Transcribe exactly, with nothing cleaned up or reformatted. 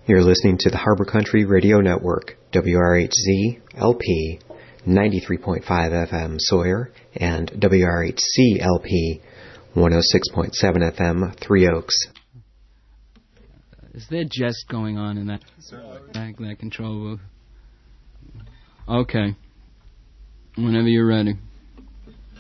You're listening to the Harbor Country Radio Network, W R H Z L P ninety-three point five F M Sawyer and W R H C L P one oh six point seven F M Three Oaks. Is there jest going on in that, back, that control booth? Okay. Whenever you're ready.